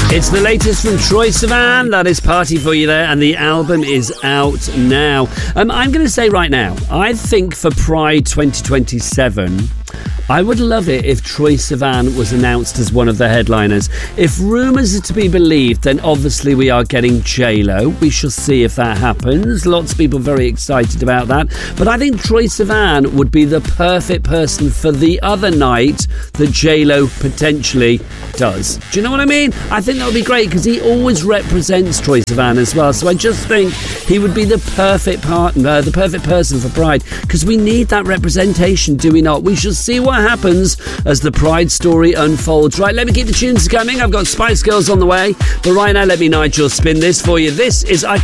It's the latest from Troye Sivan. That is Party For You there, and the album is out now. I'm going to say right now, I think for Pride 2027, I would love it if Troye Sivan was announced as one of the headliners. If rumours are to be believed, then obviously we are getting J-Lo. We shall see if that happens. Lots of people very excited about that. But I think Troye Sivan would be the perfect person for the other night that J-Lo potentially does. Do you know what I mean? I think that would be great because he always represents Troye Sivan as well. So I just think he would be the perfect partner, the perfect person for Pride, because we need that representation, do we not? We shall see what happens as the Pride story unfolds. Right, let me keep the tunes coming. I've got Spice Girls on the way, but right now let me Nigel spin this for you. This is I